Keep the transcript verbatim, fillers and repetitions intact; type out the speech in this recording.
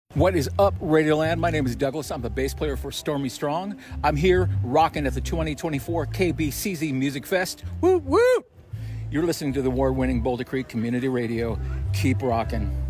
What is up, Radioland? My name is Douglas. I'm the bass player for Stormy Strong. I'm here rocking at the twenty twenty-four K B C Z Music Fest. Woo, woo! You're listening to the award-winning Boulder Creek Community Radio. Keep rocking.